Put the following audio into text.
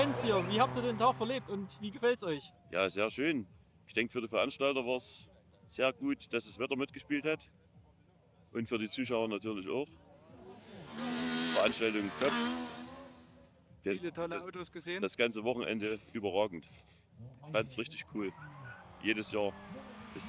Fans hier. Wie habt ihr den Tag verlebt und wie gefällt's euch? Ja, sehr schön. Ich denke, für die Veranstalter war es sehr gut, dass das Wetter mitgespielt hat. Und für die Zuschauer natürlich auch. Veranstaltung top. Viele tolle Autos gesehen. Das ganze Wochenende überragend. Ich fand es richtig cool. Jedes Jahr.